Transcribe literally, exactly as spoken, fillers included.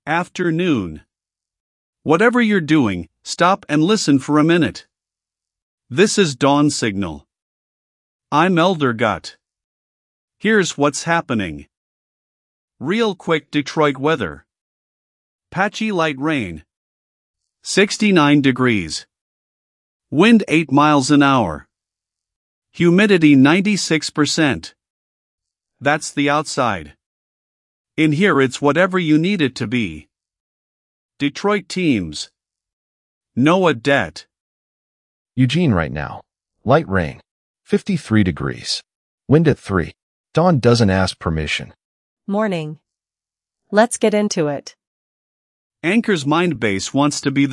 Afternoon. Whatever you're doing, stop and listen for a minute. This is Dawn Signal. I'm Elder Gut. Here's what's happening. Real quick Detroit weather. Patchy light rain. sixty-nine degrees. Wind eight miles an hour. Humidity ninety-six percent. That's the outside. In here it's whatever you need it to be. Detroit teams. Noah Det. Eugene right now. Light rain. fifty-three degrees. Wind at three. Dawn doesn't ask permission. Morning. Let's get into it. Anchor's Mindbase wants to be the